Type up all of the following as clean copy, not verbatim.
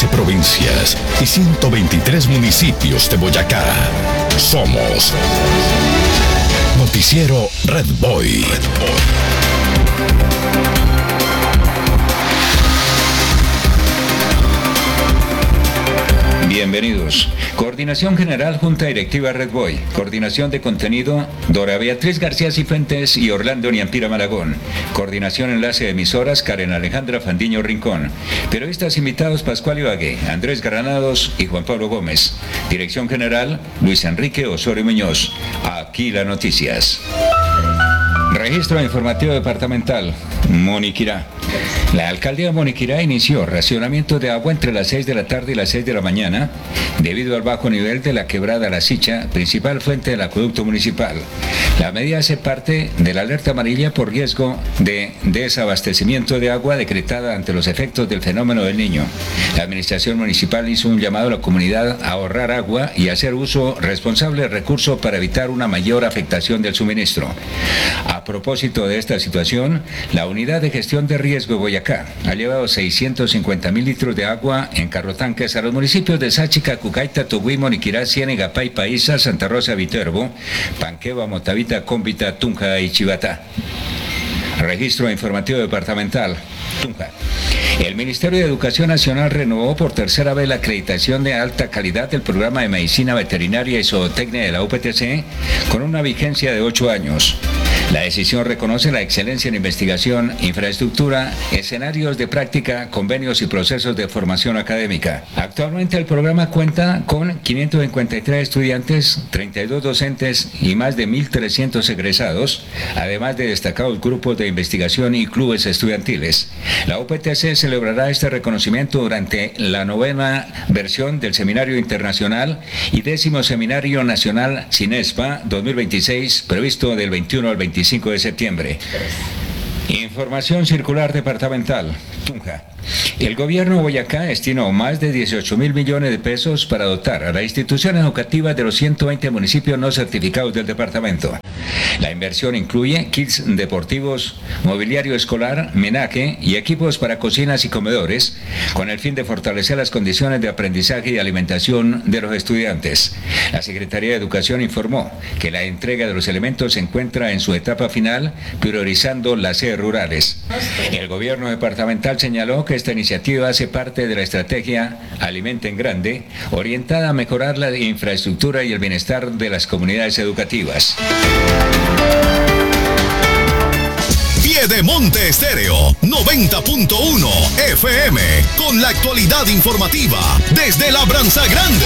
15 provincias y 123 municipios de Boyacá. Somos Noticiero Red Boy. Bienvenidos. Coordinación General Junta Directiva Red Boy. Coordinación de contenido Dora Beatriz García Cifuentes y Orlando Niampira Malagón. Coordinación Enlace de Emisoras Karen Alejandra Fandiño Rincón. Periodistas invitados Pascual Ibagué, Andrés Granados y Juan Pablo Gómez. Dirección General Luis Enrique Osorio Muñoz. Aquí las noticias. Registro informativo departamental. Moniquirá. La alcaldía de Moniquirá inició racionamiento de agua entre las 6 de la tarde y las 6 de la mañana debido al bajo nivel de la quebrada La Sicha, principal fuente del acueducto municipal. La medida hace parte de la alerta amarilla por riesgo de desabastecimiento de agua decretada ante los efectos del fenómeno del Niño. La administración municipal hizo un llamado a la comunidad a ahorrar agua y hacer uso responsable del recurso para evitar una mayor afectación del suministro. A propósito de esta situación, la Unidad de Gestión de Riesgo de Boyacá ha llevado 650.000 litros de agua en carrotanques a los municipios de Sáchica, Cucaita, Tugui, Moniquirá, Ciénega, Paipa, Isa, Santa Rosa, Viterbo, Panqueva, Motavita, Cómbita, Tunja y Chivatá. Registro informativo departamental. Tunja. El Ministerio de Educación Nacional renovó por tercera vez la acreditación de alta calidad del programa de Medicina Veterinaria y Zootecnia de la UPTC con una vigencia de 8 años. La decisión reconoce la excelencia en investigación, infraestructura, escenarios de práctica, convenios y procesos de formación académica. Actualmente el programa cuenta con 553 estudiantes, 32 docentes y más de 1.300 egresados, además de destacados grupos de investigación y clubes estudiantiles. La UPTC celebrará este reconocimiento durante la 9ª versión del Seminario Internacional y 10º Seminario Nacional CINESPA 2026, previsto del 21 al 25 de septiembre. Información circular departamental. Tunja. El gobierno de Boyacá destinó más de 18.000 millones de pesos para dotar a las instituciones educativas de los 120 municipios no certificados del departamento. La inversión incluye kits deportivos, mobiliario escolar, menaje y equipos para cocinas y comedores, con el fin de fortalecer las condiciones de aprendizaje y alimentación de los estudiantes. La Secretaría de Educación informó que la entrega de los elementos se encuentra en su etapa final, priorizando las sedes rurales. El gobierno departamental señaló que esta iniciativa hace parte de la estrategia Alimenta en Grande, orientada a mejorar la infraestructura y el bienestar de las comunidades educativas. Piedemonte Estéreo 90.1 FM, con la actualidad informativa desde Labranza Grande.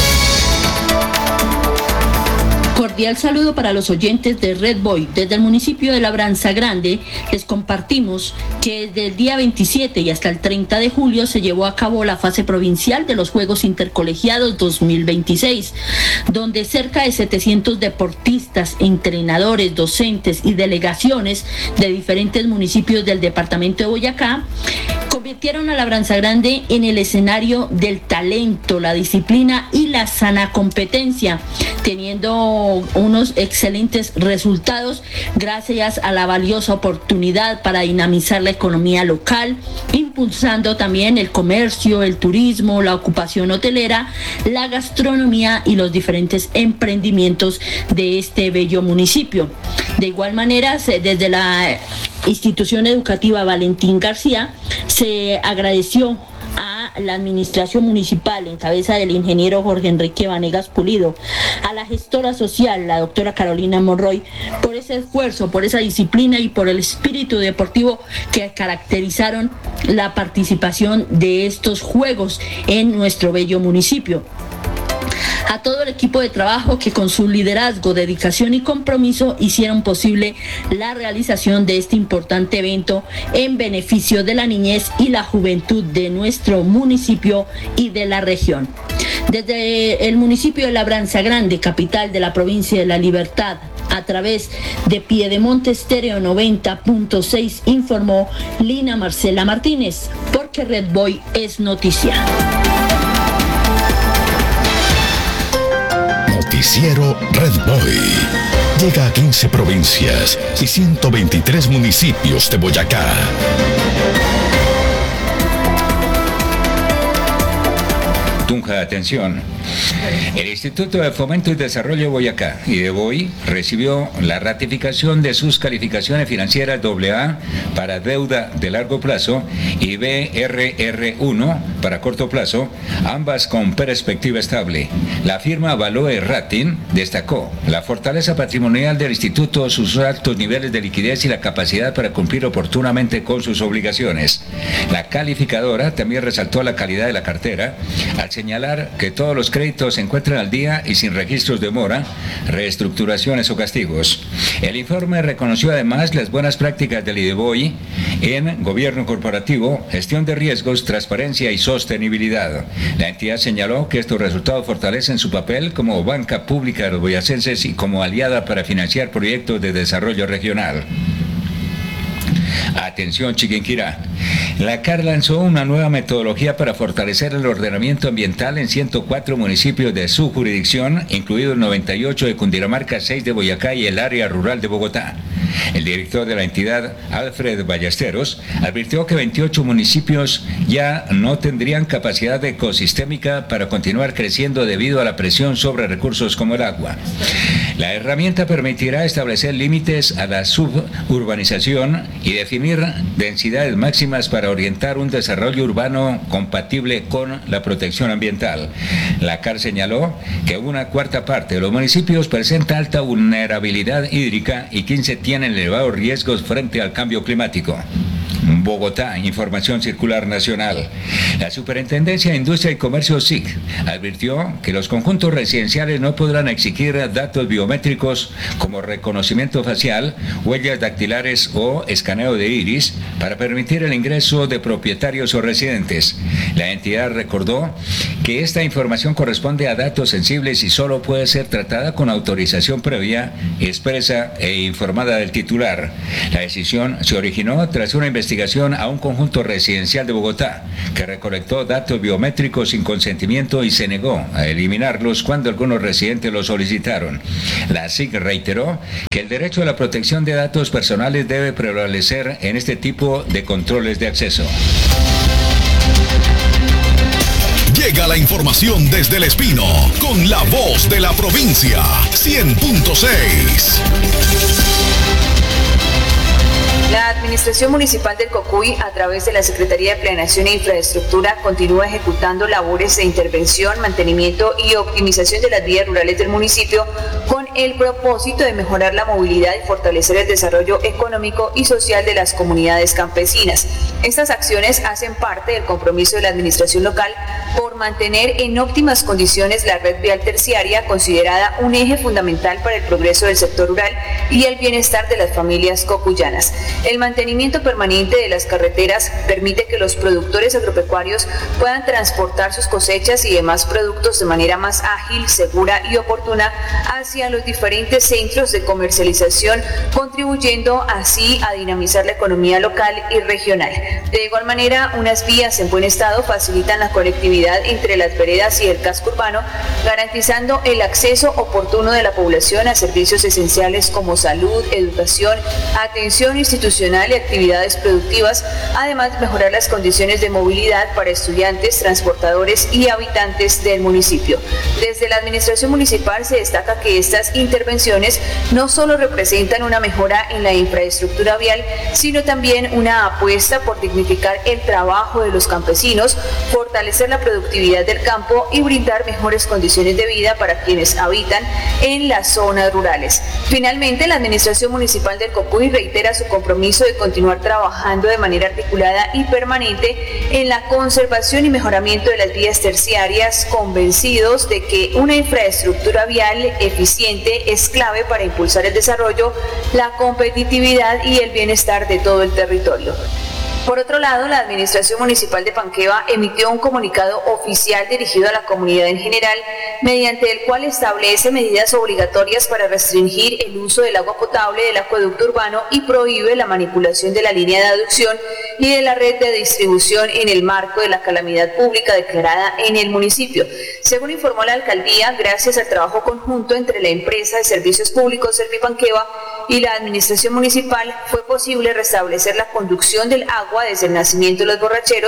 Cordial saludo para los oyentes de Red Boy. Desde el municipio de Labranza Grande les compartimos que desde el día 27 y hasta el 30 de julio se llevó a cabo la fase provincial de los Juegos Intercolegiados 2026, donde cerca de 700 deportistas, entrenadores, docentes y delegaciones de diferentes municipios del departamento de Boyacá convirtieron a Labranza Grande en el escenario del talento, la disciplina y la sana competencia, teniendo unos excelentes resultados gracias a la valiosa oportunidad para dinamizar la economía local, impulsando también el comercio, el turismo, la ocupación hotelera, la gastronomía y los diferentes emprendimientos de este bello municipio. De igual manera, desde la institución educativa Valentín García se agradeció a la administración municipal en cabeza del ingeniero Jorge Enrique Vanegas Pulido, a la gestora social, la doctora Carolina Monroy, por ese esfuerzo, por esa disciplina y por el espíritu deportivo que caracterizaron la participación de estos juegos en nuestro bello municipio. A todo el equipo de trabajo que con su liderazgo, dedicación y compromiso hicieron posible la realización de este importante evento en beneficio de la niñez y la juventud de nuestro municipio y de la región. Desde el municipio de Labranza Grande, capital de la provincia de La Libertad, a través de Piedemonte Estéreo 90.6, informó Lina Marcela Martínez, porque Red Boy es noticia. Noticiero Red Boy. Llega a 15 provincias y 123 municipios de Boyacá. Tunja. Atención. El Instituto de Fomento y Desarrollo Boyacá, IDEBOI, recibió la ratificación de sus calificaciones financieras AA para deuda de largo plazo y BRR1 para corto plazo, ambas con perspectiva estable. La firma Value Rating destacó la fortaleza patrimonial del instituto, sus altos niveles de liquidez y la capacidad para cumplir oportunamente con sus obligaciones. La calificadora también resaltó la calidad de la cartera al señalar que todos los créditos se encuentran al día y sin registros de mora, reestructuraciones o castigos. El informe reconoció además las buenas prácticas del IDEBOI en gobierno corporativo, gestión de riesgos, transparencia y sostenibilidad. La entidad señaló que estos resultados fortalecen su papel como banca pública de los boyacenses y como aliada para financiar proyectos de desarrollo regional. Atención, Chiquinquirá. La CAR lanzó una nueva metodología para fortalecer el ordenamiento ambiental en 104 municipios de su jurisdicción, incluidos 98 de Cundinamarca, 6 de Boyacá y el área rural de Bogotá. El director de la entidad, Alfred Ballesteros, advirtió que 28 municipios ya no tendrían capacidad ecosistémica para continuar creciendo debido a la presión sobre recursos como el agua. La herramienta permitirá establecer límites a la suburbanización y definir densidades máximas para orientar un desarrollo urbano compatible con la protección ambiental. La CAR señaló que una cuarta parte de los municipios presenta alta vulnerabilidad hídrica y 15 tienen elevados riesgos frente al cambio climático. Bogotá, Información Circular Nacional. La Superintendencia de Industria y Comercio SIC advirtió que los conjuntos residenciales no podrán exigir datos biométricos como reconocimiento facial, huellas dactilares o escaneo de iris para permitir el ingreso de propietarios o residentes. La entidad recordó que esta información corresponde a datos sensibles y solo puede ser tratada con autorización previa, expresa e informada del titular. La decisión se originó tras una investigación a un conjunto residencial de Bogotá que recolectó datos biométricos sin consentimiento y se negó a eliminarlos cuando algunos residentes lo solicitaron. La SIC reiteró que el derecho a la protección de datos personales debe prevalecer en este tipo de controles de acceso. Llega la información desde El Espino con la voz de la provincia 100.6. La Administración Municipal del Cocuy, a través de la Secretaría de Planeación e Infraestructura, continúa ejecutando labores de intervención, mantenimiento y optimización de las vías rurales del municipio con el propósito de mejorar la movilidad y fortalecer el desarrollo económico y social de las comunidades campesinas. Estas acciones hacen parte del compromiso de la Administración local por mantener en óptimas condiciones la red vial terciaria, considerada un eje fundamental para el progreso del sector rural y el bienestar de las familias cocuyanas. El mantenimiento permanente de las carreteras permite que los productores agropecuarios puedan transportar sus cosechas y demás productos de manera más ágil, segura y oportuna hacia los diferentes centros de comercialización, contribuyendo así a dinamizar la economía local y regional. De igual manera, unas vías en buen estado facilitan la conectividad entre las veredas y el casco urbano, garantizando el acceso oportuno de la población a servicios esenciales como salud, educación, atención institucional y actividades productivas, además de mejorar las condiciones de movilidad para estudiantes, transportadores y habitantes del municipio. Desde la Administración Municipal se destaca que estas intervenciones no solo representan una mejora en la infraestructura vial, sino también una apuesta por dignificar el trabajo de los campesinos, fortalecer la productividad del campo y brindar mejores condiciones de vida para quienes habitan en las zonas rurales. Finalmente, la Administración Municipal del Cocuy reitera su compromiso de continuar trabajando de manera articulada y permanente en la conservación y mejoramiento de las vías terciarias, convencidos de que una infraestructura vial eficiente es clave para impulsar el desarrollo, la competitividad y el bienestar de todo el territorio. Por otro lado, la Administración Municipal de Panqueva emitió un comunicado oficial dirigido a la comunidad en general, mediante el cual establece medidas obligatorias para restringir el uso del agua potable del acueducto urbano y prohíbe la manipulación de la línea de aducción y de la red de distribución en el marco de la calamidad pública declarada en el municipio. Según informó la alcaldía, gracias al trabajo conjunto entre la empresa de servicios públicos Servipanqueva y la administración municipal, fue posible restablecer la conducción del agua desde el nacimiento de los borracheros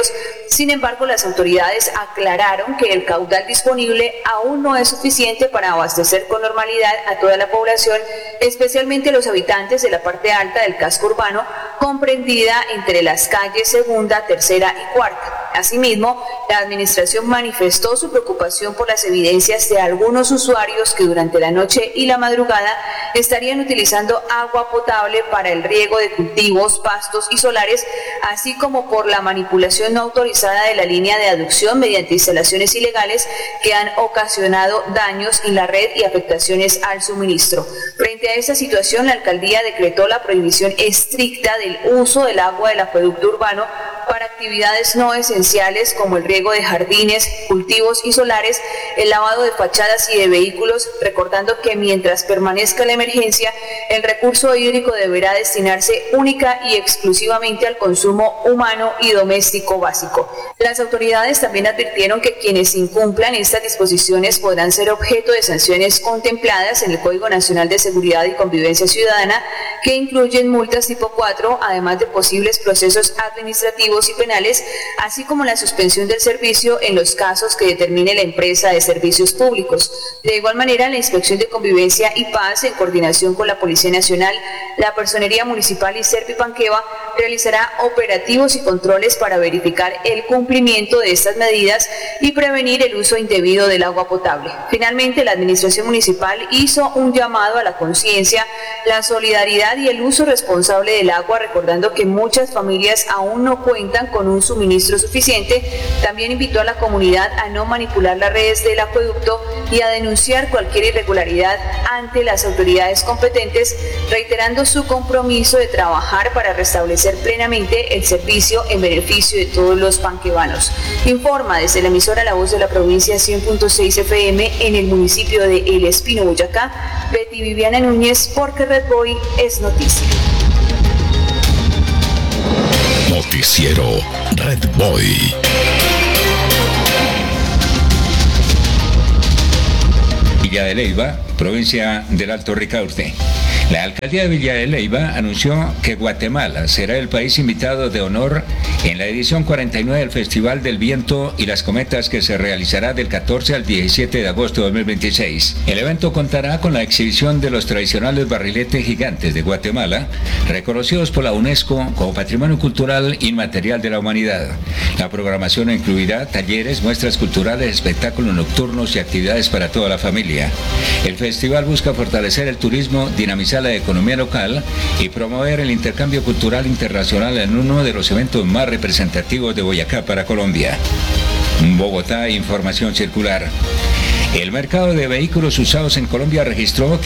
Sin embargo, las autoridades aclararon que el caudal disponible aún no es suficiente para abastecer con normalidad a toda la población, especialmente los habitantes de la parte alta del casco urbano, comprendida entre las calles Segunda, Tercera y Cuarta. Asimismo, la administración manifestó su preocupación por las evidencias de algunos usuarios que durante la noche y la madrugada estarían utilizando agua potable para el riego de cultivos, pastos y solares, así como por la manipulación no autorizada de la línea de aducción mediante instalaciones ilegales que han ocasionado daños en la red y afectaciones al suministro. Frente a esta situación, la alcaldía decretó la prohibición estricta del uso del agua del acueducto urbano para actividades no esenciales como el riego de jardines, cultivos y solares, el lavado de fachadas y de vehículos, recordando que mientras permanezca la emergencia, el recurso hídrico deberá destinarse única y exclusivamente al consumo humano y doméstico básico. Las autoridades también advirtieron que quienes incumplan estas disposiciones podrán ser objeto de sanciones contempladas en el Código Nacional de Seguridad y Convivencia Ciudadana, que incluyen multas tipo 4, además de posibles procesos administrativos y penales, así como la suspensión del servicio en los casos que determine la empresa de servicios públicos. De igual manera, la Inspección de Convivencia y Paz, en coordinación con la Policía Nacional, la Personería Municipal y Serpipanqueva, realizará operativos y controles para verificar el cumplimiento de estas medidas y prevenir el uso indebido del agua potable. Finalmente, la Administración Municipal hizo un llamado a la conciencia, la solidaridad y el uso responsable del agua, recordando que muchas familias aún no cuentan con un suministro suficiente. También invitó a la comunidad a no manipular las redes del acueducto y a denunciar cualquier irregularidad ante las autoridades competentes, reiterando su compromiso de trabajar para restablecer plenamente el servicio en beneficio de todos los panquevanos. Informa desde la emisora La Voz de la Provincia 100.6 FM en el municipio de El Espino, Boyacá, Betty Viviana Núñez, porque Red Boy es noticia. Noticiero Red Boy. Villa de Leyva, provincia del Alto Ricaurte. La alcaldía de Villa de Leyva anunció que Guatemala será el país invitado de honor en la edición 49 del Festival del Viento y las Cometas, que se realizará del 14 al 17 de agosto de 2026. El evento contará con la exhibición de los tradicionales barriletes gigantes de Guatemala, reconocidos por la UNESCO como Patrimonio Cultural Inmaterial de la Humanidad. La programación incluirá talleres, muestras culturales, espectáculos nocturnos y actividades para toda la familia. El festival busca fortalecer el turismo, dinamizar la economía local y promover el intercambio cultural internacional en uno de los eventos más representativos de Boyacá para Colombia. Bogotá, información circular. El mercado de vehículos usados en Colombia registró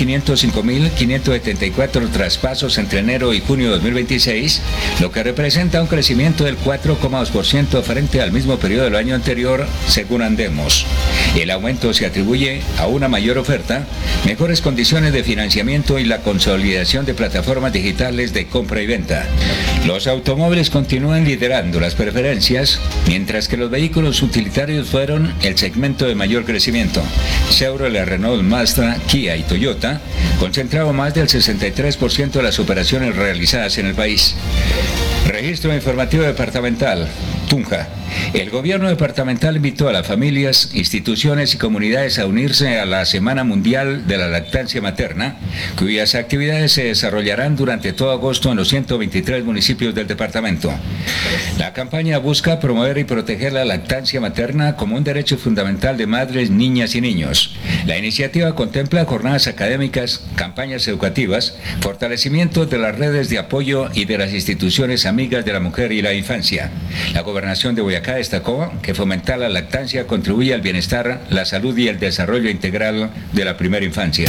505.574 traspasos entre enero y junio de 2026, lo que representa un crecimiento del 4,2% frente al mismo periodo del año anterior, según Andemos. El aumento se atribuye a una mayor oferta, mejores condiciones de financiamiento y la consolidación de plataformas digitales de compra y venta. Los automóviles continúan liderando las preferencias, mientras que los vehículos utilitarios fueron el segmento de mayor crecimiento. Chevrolet, Renault, Mazda, Kia y Toyota concentraron más del 63% de las operaciones realizadas en el país. Registro informativo departamental. Tunja. El gobierno departamental invitó a las familias, instituciones y comunidades a unirse a la Semana Mundial de la Lactancia Materna, cuyas actividades se desarrollarán durante todo agosto en los 123 municipios del departamento. La campaña busca promover y proteger la lactancia materna como un derecho fundamental de madres, niñas y niños. La iniciativa contempla jornadas académicas, campañas educativas, fortalecimiento de las redes de apoyo y de las instituciones amigas de la mujer y la infancia. La Gobernación de Boyacá destacó que fomentar la lactancia contribuye al bienestar, la salud y el desarrollo integral de la primera infancia.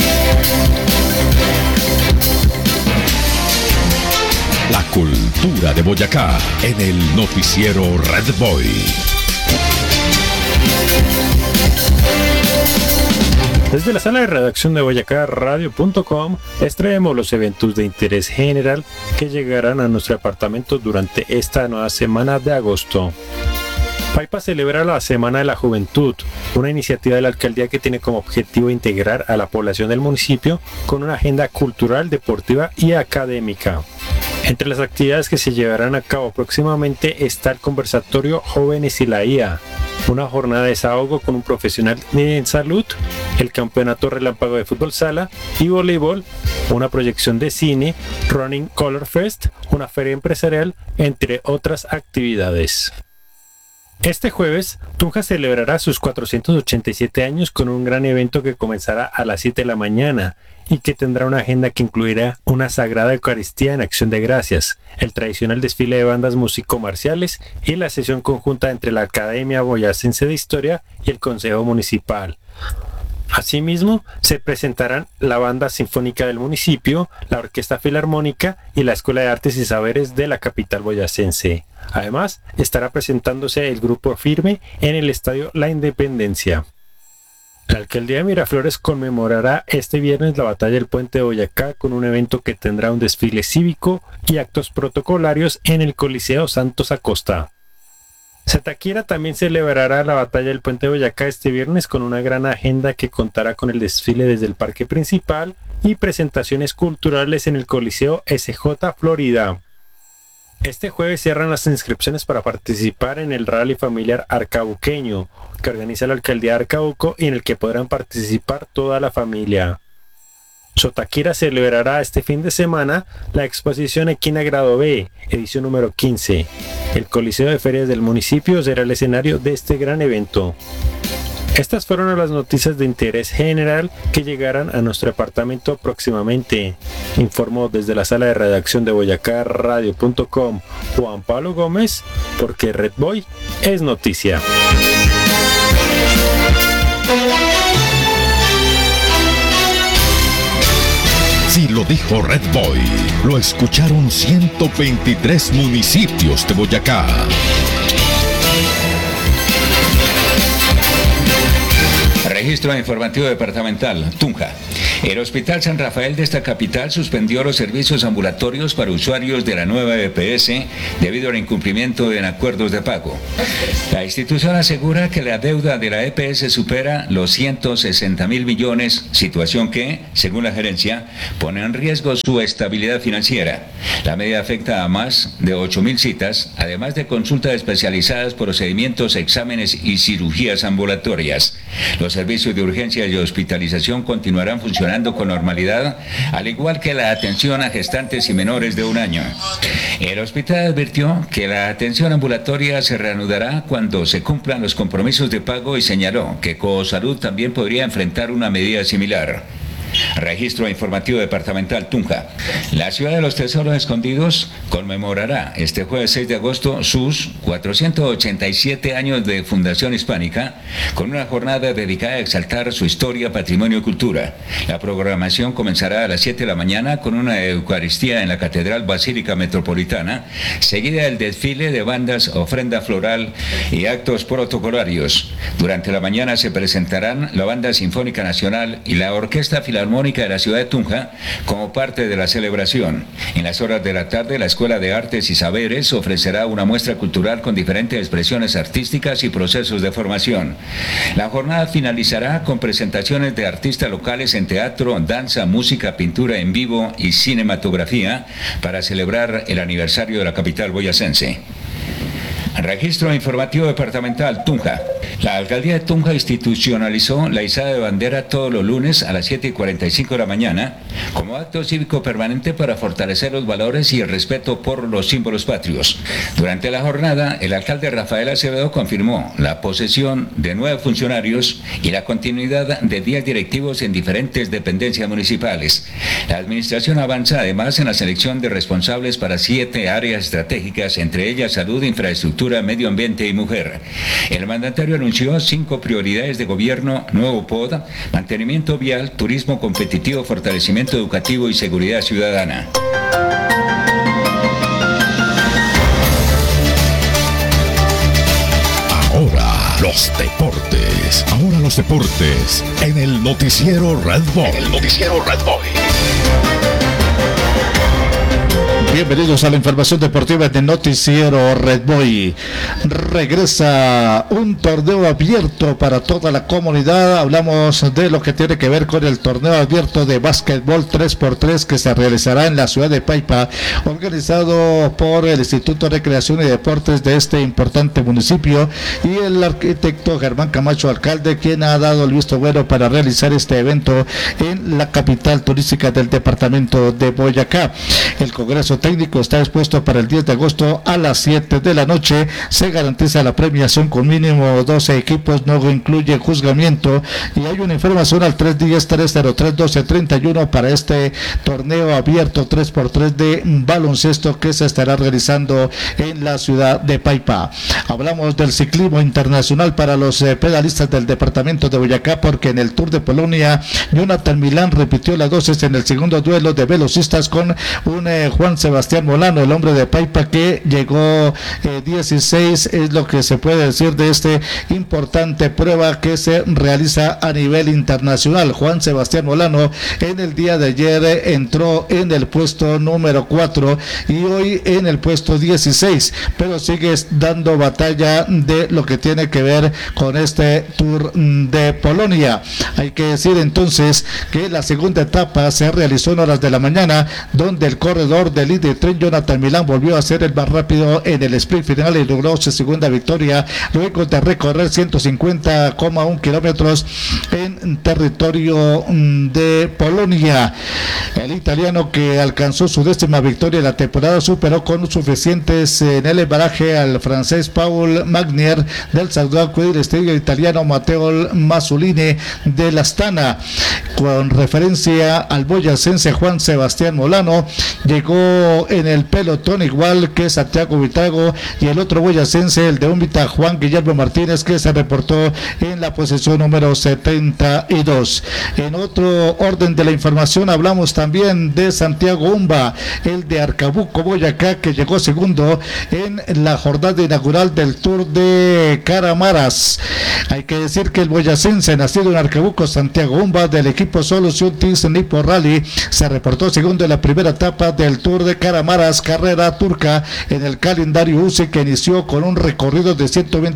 La cultura de Boyacá en el noticiero Red Boy. Desde la sala de redacción de boyacarradio.com extraemos los eventos de interés general que llegarán a nuestro departamento durante esta nueva semana de agosto. Paipa celebra la Semana de la Juventud, una iniciativa de la alcaldía que tiene como objetivo integrar a la población del municipio con una agenda cultural, deportiva y académica. Entre las actividades que se llevarán a cabo próximamente está el conversatorio Jóvenes y la IA, una jornada de desahogo con un profesional en salud, el campeonato relámpago de fútbol sala y voleibol, una proyección de cine, Running Color Fest, una feria empresarial, entre otras actividades. Este jueves, Tunja celebrará sus 487 años con un gran evento que comenzará a las 7 de la mañana y que tendrá una agenda que incluirá una sagrada Eucaristía en acción de gracias, el tradicional desfile de bandas músico-marciales y la sesión conjunta entre la Academia Boyacense de Historia y el Consejo Municipal. Asimismo, se presentarán la Banda Sinfónica del municipio, la Orquesta Filarmónica y la Escuela de Artes y Saberes de la capital boyacense. Además, estará presentándose el Grupo Firme en el Estadio La Independencia. La Alcaldía de Miraflores conmemorará este viernes la Batalla del Puente de Boyacá con un evento que tendrá un desfile cívico y actos protocolarios en el Coliseo Santos Acosta. Zitáquira también celebrará la Batalla del Puente de Boyacá este viernes con una gran agenda que contará con el desfile desde el parque principal y presentaciones culturales en el Coliseo SJ Florida. Este jueves cierran las inscripciones para participar en el Rally Familiar Arcabuqueño, que organiza la Alcaldía de Arcabuco y en el que podrán participar toda la familia. Zitáquira celebrará este fin de semana la exposición Equina Grado B, edición número 15. El Coliseo de Ferias del municipio será el escenario de este gran evento. Estas fueron las noticias de interés general que llegarán a nuestro departamento próximamente. Informó desde la sala de redacción de boyacarradio.com Juan Pablo Gómez, porque Red Boy es noticia. Si lo dijo Red Boy, lo escucharon 123 municipios de Boyacá. Registro informativo departamental, Tunja. El Hospital San Rafael de esta capital suspendió los servicios ambulatorios para usuarios de la nueva EPS debido al incumplimiento en acuerdos de pago. La institución asegura que la deuda de la EPS supera los 160.000 millones, situación que, según la gerencia, pone en riesgo su estabilidad financiera. La medida afecta a más de 8.000 citas, además de consultas especializadas, procedimientos, exámenes y cirugías ambulatorias. Los servicios de urgencia y hospitalización continuarán funcionando con normalidad, al igual que la atención a gestantes y menores de 1 año. El hospital advirtió que la atención ambulatoria se reanudará cuando se cumplan los compromisos de pago y señaló que Coosalud también podría enfrentar una medida similar. Registro informativo departamental Tunja. La ciudad de los tesoros escondidos conmemorará este jueves 6 de agosto sus 487 años de fundación hispánica con una jornada dedicada a exaltar su historia, patrimonio y cultura. La programación comenzará a las 7 de la mañana con una Eucaristía en la Catedral Basílica Metropolitana, seguida del desfile de bandas, ofrenda floral y actos protocolarios. Durante la mañana se presentarán la Banda Sinfónica Nacional y la Orquesta Filarmónica de la ciudad de Tunja como parte de la celebración. En las horas de la tarde, la Escuela de Artes y Saberes ofrecerá una muestra cultural con diferentes expresiones artísticas y procesos de formación. La jornada finalizará con presentaciones de artistas locales en teatro, danza, música, pintura en vivo y cinematografía para celebrar el aniversario de la capital boyacense. Registro informativo departamental Tunja. La alcaldía de Tunja institucionalizó la izada de bandera todos los lunes a las 7:45 de la mañana como acto cívico permanente para fortalecer los valores y el respeto por los símbolos patrios. Durante la jornada, el alcalde Rafael Acevedo confirmó la posesión de 9 funcionarios y la continuidad de 10 directivos en diferentes dependencias municipales. La administración avanza además en la selección de responsables para 7 áreas estratégicas, entre ellas salud, infraestructura, medio ambiente y mujer. El mandatario anunció 5 prioridades de gobierno: nuevo POD, mantenimiento vial, turismo competitivo, fortalecimiento educativo y seguridad ciudadana. Ahora los deportes. Ahora los deportes en el noticiero Red Boy. Bienvenidos a la información deportiva de Noticiero Red Boy. Regresa un torneo abierto para toda la comunidad. Hablamos de lo que tiene que ver con el torneo abierto de básquetbol 3x3 que se realizará en la ciudad de Paipa, organizado por el Instituto de Recreación y Deportes de este importante municipio y el arquitecto Germán Camacho, alcalde, quien ha dado el visto bueno para realizar este evento en la capital turística del departamento de Boyacá. El Congreso Técnico está expuesto para el 10 de agosto a las 7 de la noche. Se garantiza la premiación con mínimo 12 equipos, no incluye juzgamiento, y hay una información al 310-303-1231 para este torneo abierto 3x3 de baloncesto que se estará realizando en la ciudad de Paipa. Hablamos del ciclismo internacional para los pedalistas del departamento de Boyacá, porque en el Tour de Polonia, Jonathan Milán repitió las dosis en el segundo duelo de velocistas con un Juan Sebastián Molano, el hombre de Paipa, que llegó 16, es lo que se puede decir de esta importante prueba que se realiza a nivel internacional. Juan Sebastián Molano en el día de ayer entró en el puesto número 4 y hoy en el puesto 16, pero sigue dando batalla de lo que tiene que ver con este Tour de Polonia. Hay que decir entonces que la segunda etapa se realizó en horas de la mañana, donde el corredor del líder tren Jonathan Milán volvió a ser el más rápido en el sprint final y logró su segunda victoria luego de recorrer 150,1 kilómetros en territorio de Polonia. El italiano, que alcanzó su 10ª victoria en la temporada, superó con suficientes en el embaraje al francés Paul Magnier del Saudaco y el estrella italiano Matteo Masolini del Astana. Con referencia al boyacense Juan Sebastián Molano, llegó en el pelotón igual que Santiago Vitago y el otro boyacense, el de Úmbita, Juan Guillermo Martínez, que se reportó en la posición número 72. En otro orden de la información, hablamos también de Santiago Umba, el de Arcabuco, Boyacá, que llegó segundo en la jornada inaugural del Tour de Caramaras. Hay que decir que el boyacense, nacido en Arcabuco, Santiago Umba, del equipo Solution Teams Nipo Rally, se reportó segundo en la primera etapa del Tour de Caramaras, carrera turca en el calendario UCI, que inició con un recorrido de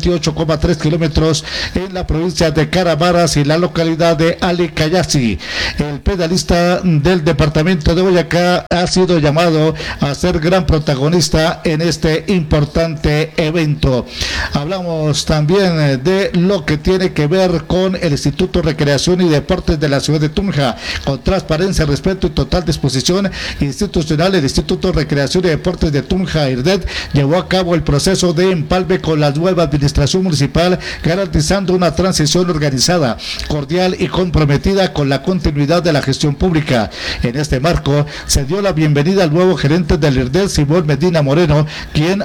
128,3 kilómetros en la provincia de Caramaras y la localidad de Ali Cayasi. El pedalista del departamento de Boyacá ha sido llamado a ser gran protagonista en este importante evento. Hablamos también de lo que tiene que ver con el Instituto de Recreación y Deportes de la ciudad de Tunja. Con transparencia, respeto y total disposición institucional, el Instituto de Recreación y Deportes de Tunja, IRDED, llevó a cabo el proceso de empalme con la nueva administración municipal, garantizando una transición organizada, cordial y comprometida con la continuidad de la gestión pública. En este marco, se dio la bienvenida al nuevo gerente del IRDED, Simón Medina Moreno, quien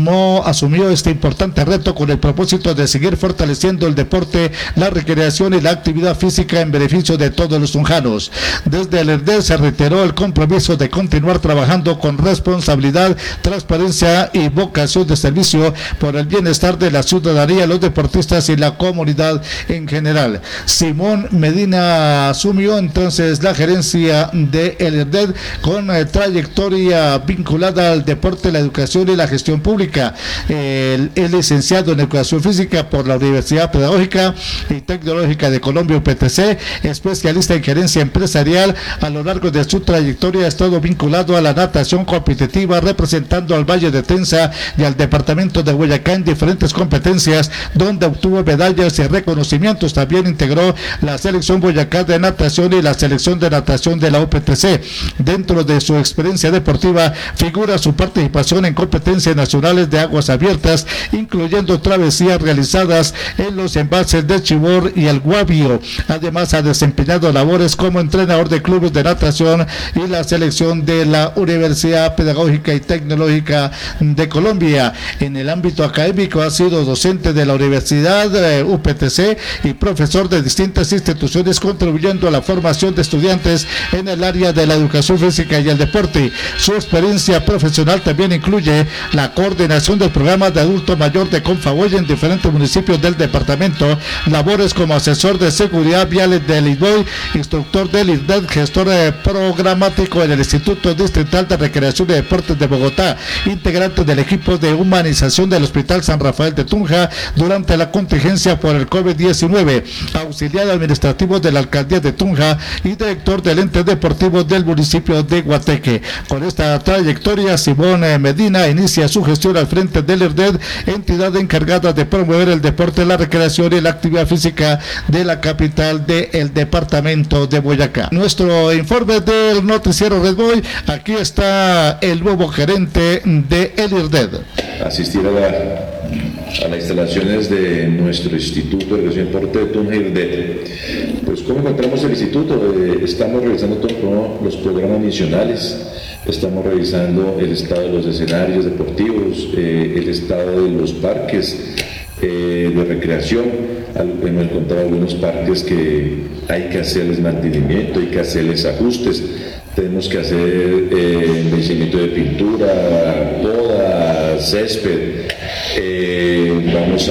asumió este importante reto con el propósito de seguir fortaleciendo el deporte, la recreación y la actividad física en beneficio de todos los tunjanos. Desde el IRDED se reiteró el compromiso de continuar trabajando con responsabilidad, transparencia y vocación de servicio por el bienestar de la ciudadanía, los deportistas y la comunidad en general. Simón Medina asumió entonces la gerencia de el IRDED con trayectoria vinculada al deporte, la educación y la gestión pública. Es licenciado en Educación Física por la Universidad Pedagógica y Tecnológica de Colombia, UPTC, especialista en gerencia empresarial. A lo largo de su trayectoria ha estado vinculado a la natación competitiva, representando al Valle de Tensa y al departamento de Boyacá en diferentes competencias, donde obtuvo medallas y reconocimientos. También integró la selección Boyacá de natación y la selección de natación de la UPTC. Dentro de su experiencia deportiva figura su participación en competencias nacionales de aguas abiertas, incluyendo travesías realizadas en los embalses de Chibor y el Guavio. Además, ha desempeñado labores como entrenador de clubes de natación y la selección de la Universidad Pedagógica y Tecnológica de Colombia. En el ámbito académico ha sido docente de la Universidad UPTC y profesor de distintas diferentes instituciones contribuyendo a la formación de estudiantes en el área de la educación física y el deporte. Su experiencia profesional también incluye la coordinación del programa de adulto mayor de Confavoy en diferentes municipios del departamento, labores como asesor de seguridad vial del IDBOI, instructor del IRDED, gestor programático en el Instituto Distrital de Recreación y Deportes de Bogotá, integrante del equipo de humanización del Hospital San Rafael de Tunja durante la contingencia por el COVID-19, auxiliar administrativo de la Alcaldía de Tunja y director del ente deportivo del municipio de Guateque. Con esta trayectoria, Simón Medina inicia su gestión al frente del IRDED, entidad encargada de promover el deporte, la recreación y la actividad física de la capital del departamento de Boyacá. Nuestro informe del noticiero Red Boy, aquí está el nuevo gerente de el IRDED. Asistir a las instalaciones de nuestro Instituto de Recreación y Deporte de Tunja IRDED. Pues, ¿cómo encontramos el instituto? Estamos revisando todos los programas misionales, estamos revisando el estado de los escenarios deportivos, el estado de los parques de recreación. Hemos encontrado algunos parques que hay que hacerles mantenimiento, hay que hacerles ajustes. Tenemos que hacer embellecimiento de pintura, poda, césped. Vamos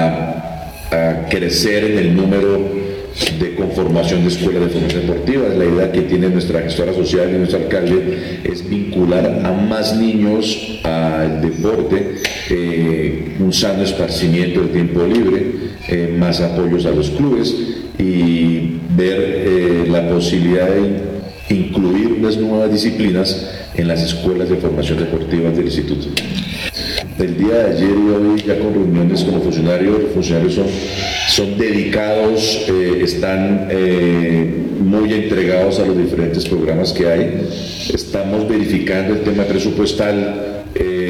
a crecer en el número de conformación de escuelas de formación deportiva. La idea que tiene nuestra gestora social y nuestro alcalde es vincular a más niños al deporte, un sano esparcimiento del tiempo libre, más apoyos a los clubes y ver la posibilidad de incluir unas nuevas disciplinas en las escuelas de formación deportiva del instituto. El día de ayer y hoy, ya con reuniones con los funcionarios son dedicados, están muy entregados a los diferentes programas que hay. Estamos verificando el tema presupuestal.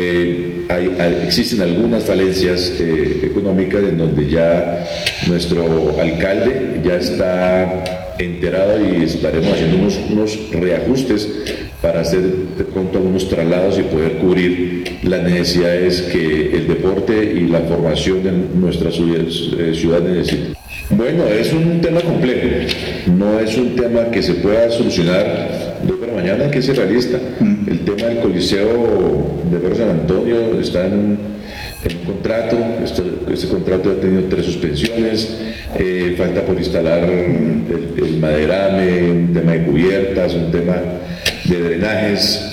Existen algunas falencias económicas en donde ya nuestro alcalde ya está enterado y estaremos haciendo unos reajustes para hacer de pronto algunos traslados y poder cubrir las necesidades que el deporte y la formación de nuestra ciudad necesita. Bueno, es un tema complejo, no es un tema que se pueda solucionar de hoy para mañana, hay que ser realista. El tema del Coliseo de Barrio San Antonio está en un contrato, este contrato ha tenido 3 suspensiones, falta por instalar el maderame, un tema de cubiertas, un tema de drenajes,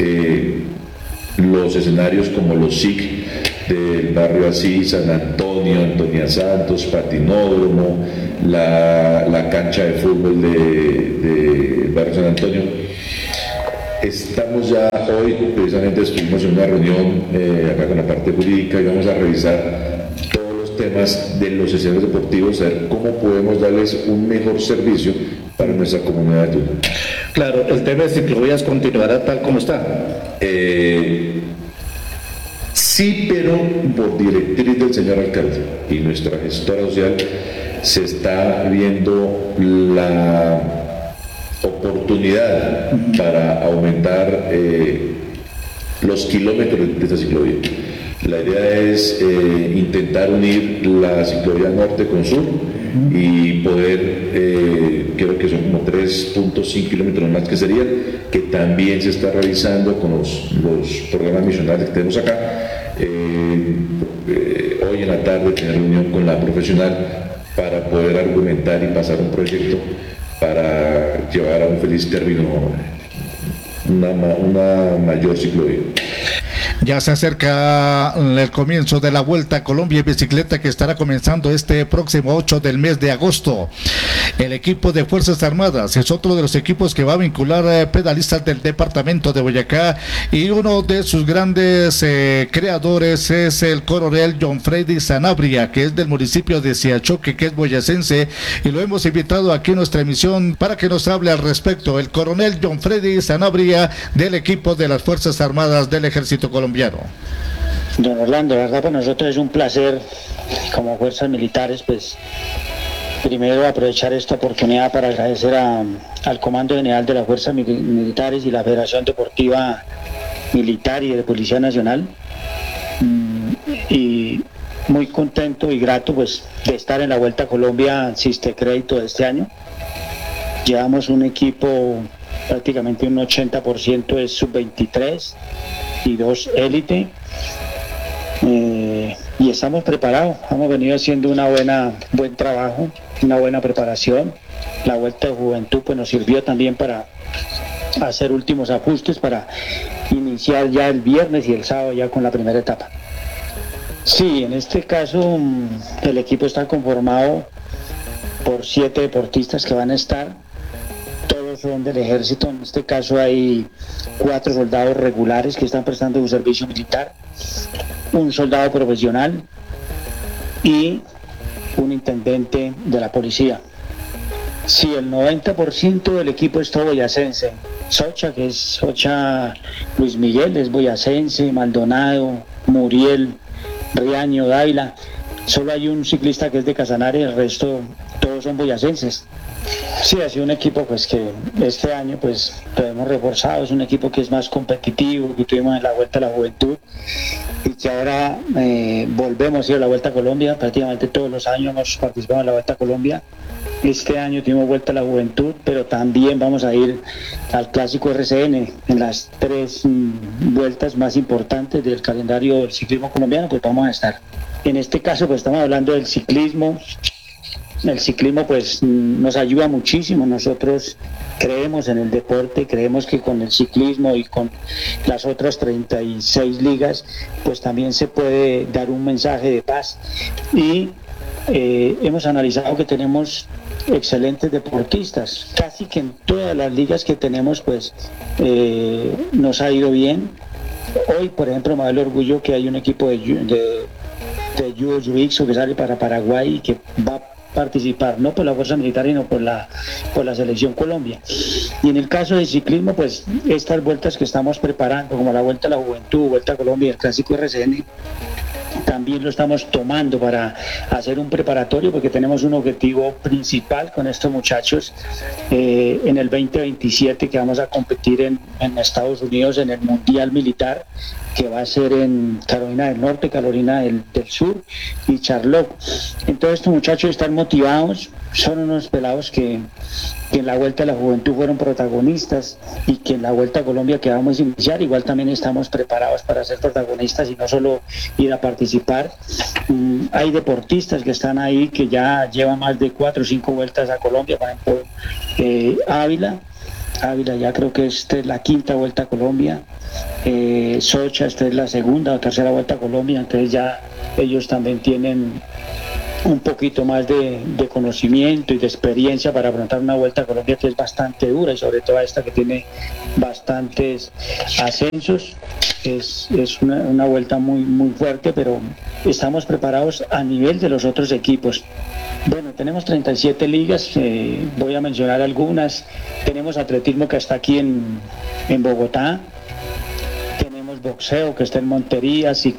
los escenarios como los SIC del barrio Así, San Antonio, Antonia Santos, Patinódromo, la cancha de fútbol de barrio San Antonio. Estamos ya hoy, precisamente estuvimos en una reunión acá con la parte jurídica y vamos a revisar todos los temas de los escenarios deportivos, a ver cómo podemos darles un mejor servicio para nuestra comunidad de Tunja. Claro, el tema de ciclovías continuará tal como está. Sí, pero por directriz del señor alcalde y nuestra gestora social se está viendo la oportunidad para aumentar los kilómetros de esta ciclovía. La idea es intentar unir la ciclovía norte con sur y poder, creo que son como 3.5 kilómetros más que serían, que también se está revisando con los programas misionales que tenemos acá. Hoy en la tarde tener reunión con la profesional para poder argumentar y pasar un proyecto para llevar a un feliz término una mayor ciclovía. Ya se acerca el comienzo de la Vuelta a Colombia en bicicleta, que estará comenzando este próximo 8 del mes de agosto. El equipo de Fuerzas Armadas es otro de los equipos que va a vincular pedalistas del departamento de Boyacá, y uno de sus grandes creadores es el coronel John Freddy Sanabria, que es del municipio de Siachoque, que es boyacense, y lo hemos invitado aquí en nuestra emisión para que nos hable al respecto. El coronel John Freddy Sanabria, del equipo de las Fuerzas Armadas del Ejército Colombiano. Don Orlando, la verdad para nosotros es un placer, como fuerzas militares, pues primero aprovechar esta oportunidad para agradecer al Comando General de las Fuerzas Militares y la Federación Deportiva Militar y de Policía Nacional, y muy contento y grato pues de estar en la Vuelta a Colombia Siste Crédito de este año. Llevamos un equipo prácticamente un 80% es sub-23 y 2 élite. Y estamos preparados, hemos venido haciendo buen trabajo, una buena preparación. La Vuelta de Juventud pues nos sirvió también para hacer últimos ajustes para iniciar ya el viernes y el sábado ya con la primera etapa. Sí, en este caso el equipo está conformado por 7 deportistas que van a estar, todos son del ejército. En este caso hay 4 soldados regulares que están prestando un servicio militar, un soldado profesional y un intendente de la policía. Sí, el 90% del equipo es todo boyacense. Socha, que es Socha Luis Miguel, es boyacense, Maldonado, Muriel, Riaño, Dávila. Solo hay un ciclista que es de Casanare, el resto todos son boyacenses. Sí, ha sido un equipo pues que este año pues lo hemos reforzado, es un equipo que es más competitivo, que tuvimos en la Vuelta a la Juventud y que ahora volvemos a ir a la Vuelta a Colombia. Prácticamente todos los años hemos participado en la Vuelta a Colombia. Este año tuvimos Vuelta a la Juventud, pero también vamos a ir al Clásico RCN en las 3 vueltas más importantes del calendario del ciclismo colombiano, pues vamos a estar. En este caso pues estamos hablando del ciclismo. El ciclismo pues nos ayuda muchísimo, nosotros creemos en el deporte, creemos que con el ciclismo y con las otras 36 ligas pues también se puede dar un mensaje de paz y hemos analizado que tenemos excelentes deportistas, casi que en todas las ligas que tenemos pues nos ha ido bien. Hoy por ejemplo me da el orgullo que hay un equipo de judo jiu-jitsu que sale para Paraguay y que va a participar no por la fuerza militar sino por la selección Colombia. Y en el caso del ciclismo pues estas vueltas que estamos preparando como la Vuelta a la Juventud, Vuelta a Colombia y el Clásico RCN también lo estamos tomando para hacer un preparatorio porque tenemos un objetivo principal con estos muchachos en el 2027 que vamos a competir en Estados Unidos en el Mundial Militar que va a ser en Carolina del Norte, Carolina del Sur y Charlotte. Entonces estos muchachos están motivados, son unos pelados que en la Vuelta a la Juventud fueron protagonistas y que en la Vuelta a Colombia que vamos a iniciar igual también estamos preparados para ser protagonistas y no solo ir a participar. Hay deportistas que están ahí que ya llevan más de 4 o 5 vueltas a Colombia, por ejemplo Ávila ya creo que esta es la 5ª Vuelta a Colombia, Socha esta es la 2ª o 3ª Vuelta a Colombia, entonces ya ellos también tienen un poquito más de conocimiento y de experiencia para afrontar una Vuelta a Colombia que es bastante dura y sobre todo esta que tiene bastantes ascensos. Es una vuelta muy, muy fuerte, pero estamos preparados a nivel de los otros equipos. Bueno, tenemos 37 ligas, voy a mencionar algunas. Tenemos atletismo que está aquí en Bogotá. Tenemos boxeo que está en Montería,